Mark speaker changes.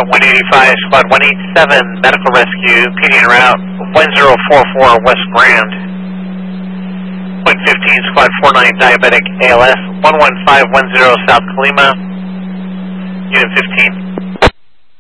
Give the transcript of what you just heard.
Speaker 1: Route 185, Squad 187, Medical Rescue, PD en route 1044 West Grand. Point 15, Squad 49, Diabetic ALS, 11510 South Colima, Unit 15.